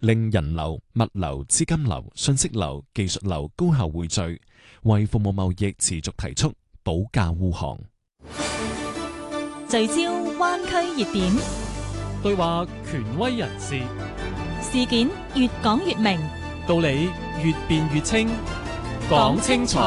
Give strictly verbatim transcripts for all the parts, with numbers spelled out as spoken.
令人流、物流、資金流、信息流、技術流高效匯聚，為服務貿易持續提速，保駕護航。 聚焦灣區熱點， 對話權威人士， 事件越講越明， 道理越辯越清，講清楚。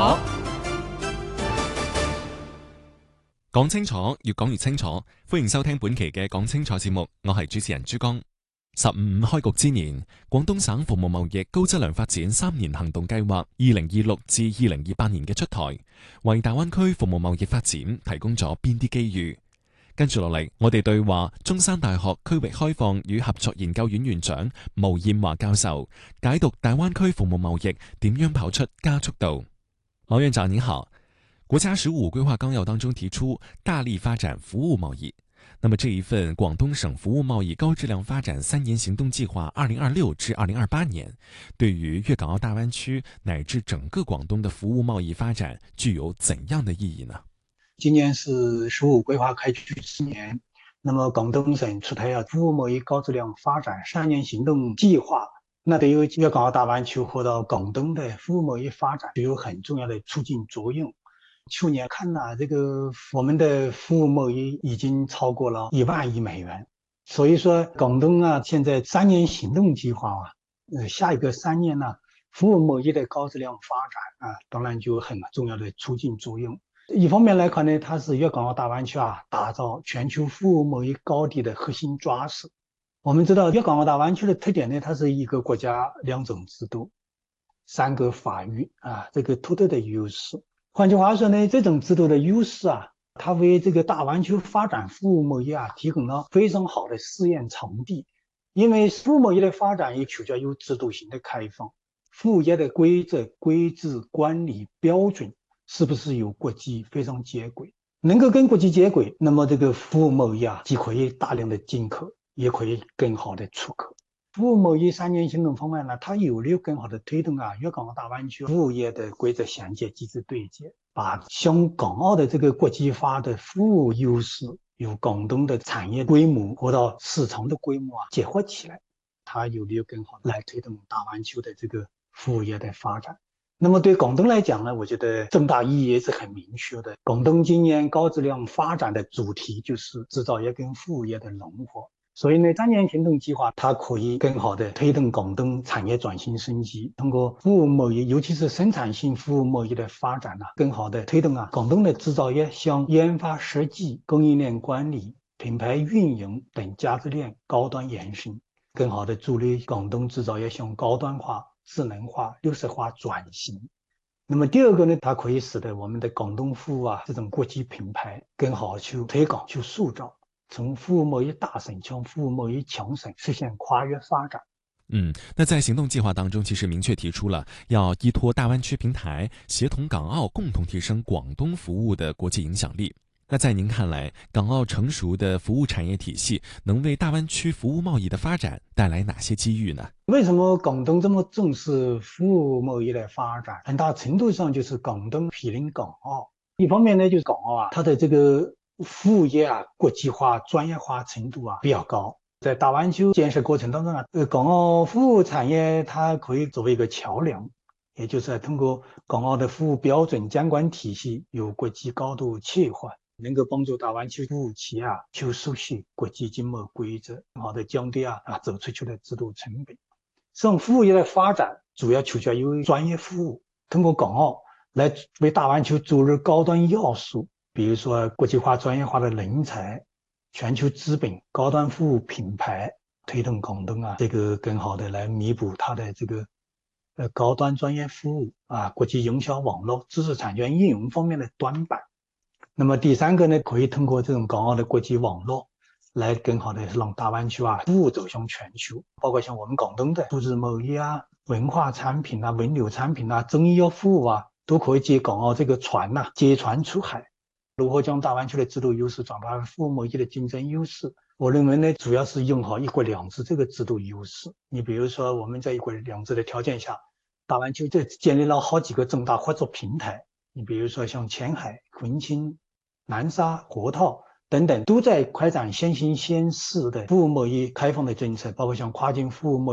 講清楚，越講越清楚。歡迎收聽本期嘅講清楚節目，我係主持人朱江。十五五開局之年，廣東省服務貿易高質量發展三年行動計劃二零二六至二零二八年嘅出台，為大灣區服務貿易發展提供咗邊啲機遇？跟住落嚟，我哋對話中山大學區域開放與合作研究院院長毛燕華教授，解讀大灣區服務貿易點樣跑出加速度。毛院長您好，國家十五規劃綱要當中提出大力發展服務貿易。那麼這一份廣東省服務貿易高質量發展三年行動計劃二零二六至二零二八年，對於粵港澳大灣區乃至整個廣東的服務貿易發展具有怎樣的意義呢？ 今年是十五規劃開局之年，那麼廣東省出台了服務貿易高質量發展三年行動計劃，那對於粵港澳大灣區或者廣東的服務貿易發展具有很重要的促進作用。去年看了這個我們的服務貿易已經超過了一萬億美元，所以說廣東啊，現在三年行動計劃啊，呃，下一個三年呢，服務貿易的高質量發展啊，當然就有很重要的促進作用。一方面來看呢，它是粵港澳大灣區啊，打造全球服務貿易高地的核心抓手。我們知道粵港澳大灣區的特點呢，它是一個國家兩種制度，三個法律啊，這個獨特的優勢。換句話說呢，這種制度的優勢啊，它為這個大灣區發展服務貿易啊提供了非常好的試驗場地。因為服務貿易的發展也取決於制度性的開放，服務業的規則、規制、管理標準是不是與國際非常接軌？能夠跟國際接軌，那麼這個服務貿易啊，既可以大量的進口，也可以更好的出口。服務貿易三年行動方面呢，它有利更好的推動啊粵港澳大灣區服務業的規則銜接機制對接，把香港澳的這個國際化的服務優勢與廣東的產業規模或者市場的規模啊結合起來，它有利更好來推動大灣區的這個服務業的發展。那麼對廣東來講呢，我覺得重大意義是很明確的。廣東今年高質量發展的主題就是製造業跟服務業的融合。所以呢，三年行動計劃它可以更好的推動廣東產業轉型升級，通過服務貿易，尤其是生產性服務貿易的發展啊，更好的推動啊廣東的製造業向研發設計、供應鏈管理、品牌運營等價值鏈高端延伸，更好的助力廣東製造業向高端化、智能化、綠色化轉型。那麼第二個呢，它可以使得我們的廣東服務啊這種國際品牌更好去推廣、去塑造。從服務貿易大省向服務貿易強省實現跨越發展。 嗯，那在行動計劃當中，其實明確提出了要依託大灣區平台，協同港澳共同提升廣東服務的國際影響力。那在您看來，港澳成熟的服務產業體系能為大灣區服務貿易的發展帶來哪些機遇呢？ 為什麼廣東這麼重視服務貿易的發展？很大程度上就是廣東毗鄰港澳。一方面呢，就是港澳啊，它的這個服務業啊，國際化、專業化程度啊比較高。在大灣區建設過程當中啊，呃，港澳服務產業它可以作為一個橋樑，也就是通過港澳的服務標準監管體系有國際高度切換，能夠幫助大灣區服務企業啊去熟悉國際經貿規則，更好的降低啊啊走出去的制度成本。這種服務業的發展主要取決於專業服務，通過港澳來為大灣區注入高端要素。比如說國際化、專業化的人才、全球資本、高端服務品牌，推動廣東啊，這個更好的來彌補它的這個呃高端專業服務啊、國際營銷網絡、知識產權應用方面的短板。那麼第三個呢，可以通過這種港澳的國際網絡，來更好的讓大灣區啊服務走向全球，包括像我們廣東的數字貿易啊、文化產品啊、文旅產品啊、中醫藥服務啊，都可以借港澳這個船吶、啊、接船出海。如何將大灣區的制度優勢轉化為服務貿易的競爭優勢？我認為呢，主要是用好一國兩制這個制度優勢。你比如說，我們在一國兩制的條件下，大灣區就建立了好幾個重大合作平台。你比如說像前海、文清、南沙、河套等等，都在開展先行先試的服務貿易開放的政策，包括像跨境服務貿易